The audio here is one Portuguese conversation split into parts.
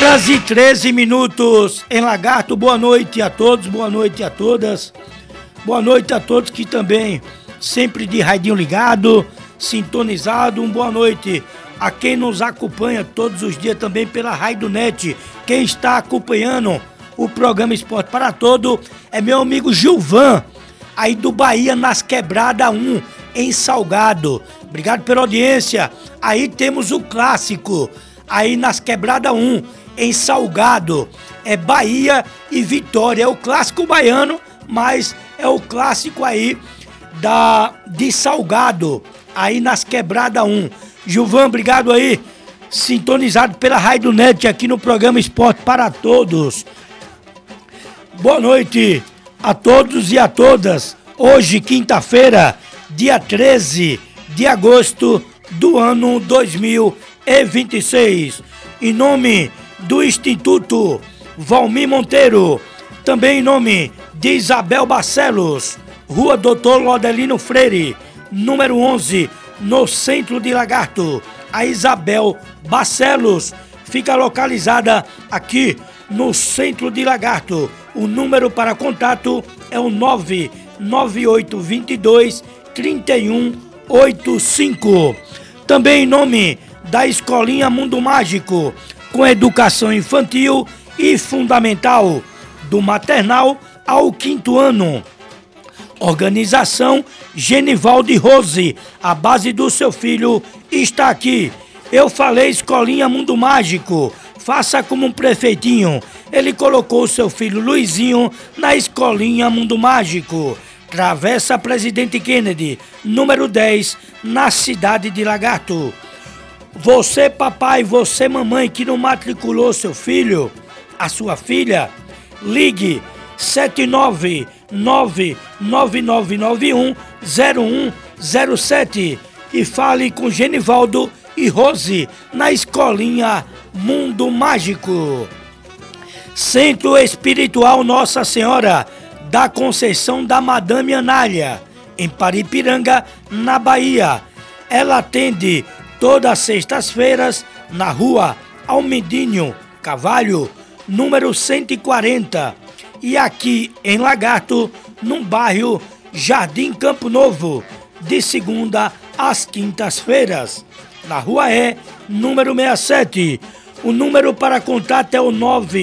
horas e 13 minutos em Lagarto. Boa noite a todos, boa noite a todas. Boa noite a todos que também sempre de radinho ligado, sintonizado. Boa noite a quem nos acompanha todos os dias também pela Rádio Net. Quem está acompanhando o programa Esporte para Todo é meu amigo Gilvan, aí do Bahia, nas Quebradas 1, em Salgado. Obrigado pela audiência. Aí temos o clássico, aí nas Quebradas 1, em Salgado. É Bahia e Vitória. É o clássico baiano, mas é o clássico aí de Salgado, aí nas Quebradas 1. Gilvan, obrigado aí, sintonizado pela Rádio Net aqui no programa Esporte para Todos. Boa noite a todos e a todas. Hoje, quinta-feira, dia 13 de agosto do ano 2026. Em nome do Instituto Valmir Monteiro, também em nome de Isabel Barcelos, Rua Doutor Lodelino Freire, número 11, no centro de Lagarto. A Isabel Barcelos fica localizada aqui no centro de Lagarto. O número para contato é o 99822-3185. Também em nome da Escolinha Mundo Mágico, com educação infantil e fundamental, do maternal ao 5º ano. Organização Genivaldo Rose, a base do seu filho está aqui. Eu falei Escolinha Mundo Mágico, faça como um prefeitinho. Ele colocou seu filho Luizinho na Escolinha Mundo Mágico. Travessa Presidente Kennedy, número 10, na cidade de Lagarto. Você papai, você mamãe que não matriculou seu filho, a sua filha, ligue 79999910107 e fale com Genivaldo e Rose na Escolinha Mundo Mágico. Centro Espiritual Nossa Senhora da Conceição da Madame Anália, em Paripiranga, na Bahia. Ela atende todas as sextas-feiras na rua Almedinho Cavalho, número 140. E aqui em Lagarto, no bairro Jardim Campo Novo, de segunda às quintas-feiras. Na rua número 67. O número para contato é o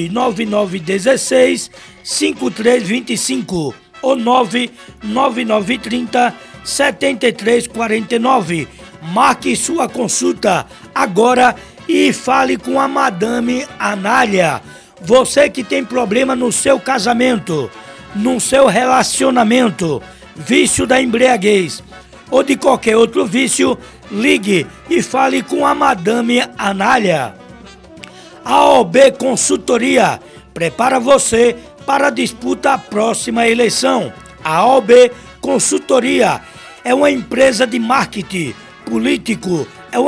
99916-5325 ou 99930-7349. Marque sua consulta agora e fale com a Madame Anália. Você que tem problema no seu casamento, no seu relacionamento, vício da embriaguez ou de qualquer outro vício, ligue e fale com a Madame Anália. A OB Consultoria prepara você para a disputa à próxima eleição. A OB Consultoria é uma empresa de marketing político